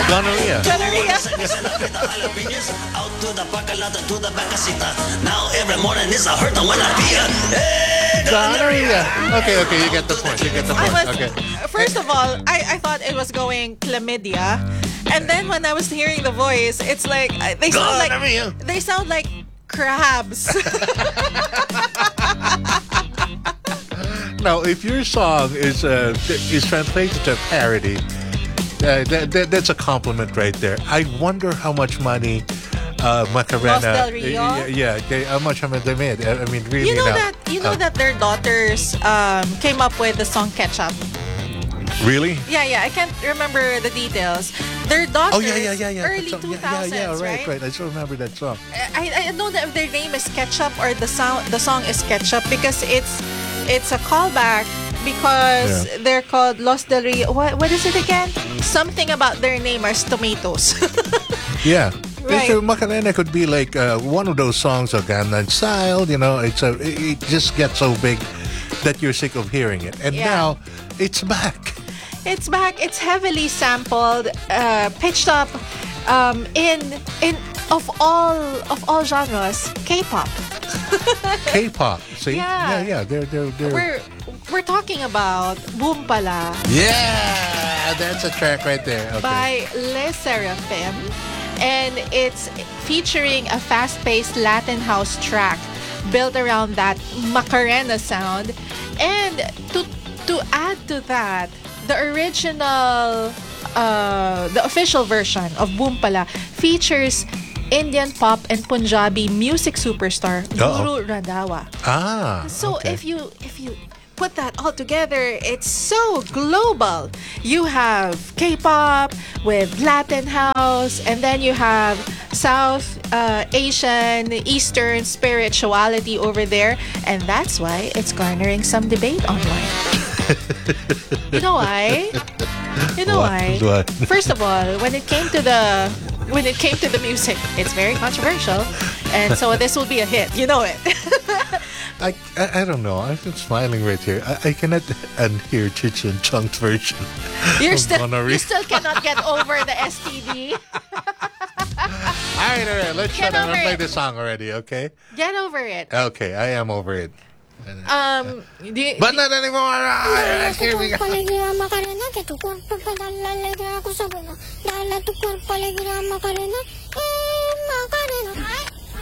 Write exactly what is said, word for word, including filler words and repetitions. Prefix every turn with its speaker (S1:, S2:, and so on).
S1: Gonorrhea.
S2: Gonorrhea.
S3: Out to the bacalata, to the bacasita. Now every morning is a hurt when I pee. Hey,
S1: Gonorrhea. Okay, okay, you get the point. You get the
S2: I
S1: point.
S2: was,
S1: Okay.
S2: First of all, I, I thought it was going chlamydia, and then when I was hearing the voice, it's like uh, they sound
S1: Gonorrhea.
S2: like they sound like crabs.
S1: Now, if your song is uh, is translated to parody, uh, that, that, that's a compliment right there. I wonder how much money uh, Macarena,
S2: Los Del Rio?
S1: yeah, yeah, they, how much have they made? I mean, really
S2: You know
S1: now.
S2: that you know
S1: uh,
S2: that their daughters um, came up with the song Ketchup.
S1: Really?
S2: Yeah, yeah. I can't remember the details. Their daughters,
S1: Oh yeah, yeah, yeah, yeah.
S2: early
S1: That song.
S2: two
S1: Yeah,
S2: thousands,
S1: yeah, yeah, right,
S2: right?
S1: right. I still remember that song.
S2: I, I know that their name is Ketchup or the sound the song is Ketchup because it's it's a callback because
S1: Yeah.
S2: they're called Los Del Rio. What what is it again? Something about their name is tomatoes.
S1: Yeah.
S2: Right.
S1: If, uh, Macarena could be like uh, one of those songs of Gangnam Style, you know, it's a, it, it just gets so big that you're sick of hearing it. And
S2: Yeah.
S1: now it's back.
S2: It's back. It's heavily sampled, uh, pitched up um, in in of all of all genres, K-pop.
S1: K-pop. See?
S2: Yeah.
S1: Yeah, yeah. They're, they're, they're...
S2: We're we're talking about Boom Pala
S1: Yeah, that's a track right there. Okay.
S2: by Les Seraphim, and it's featuring a fast-paced Latin house track built around that Macarena sound, and to to add to that, the original, uh, the official version of Boom Pala features Indian pop and Punjabi music superstar
S1: Uh-oh.
S2: Guru Randhawa.
S1: Ah.
S2: So
S1: okay.
S2: if you if you put that all together, it's so global. You have K-pop with Latin house, and then you have South uh, Asian, Eastern spirituality over there, and that's why it's garnering some debate online. You know why? You know
S1: What?
S2: why?
S1: What?
S2: First of all, when it came to the when it came to the music, it's very controversial, and so this will be a hit. You know it.
S1: I, I I don't know. I'm just smiling right here. I, I cannot unhear Cheech and Chong's version.
S2: You're
S1: of
S2: still
S1: gonorrhea.
S2: you still cannot get over the S T D.
S1: All right, all right. Let's
S2: Get
S1: shut up
S2: over
S1: and play
S2: it.
S1: the song already, okay?
S2: Get over it.
S1: Okay, I am over it.
S2: Um, do you,
S1: But not anymore. All right, here we go.
S4: Palagira Macarena, que tu cuerpo pedala alegra cosa buena. Dale a tu cuerpo alegría Macarena, eh Macarena.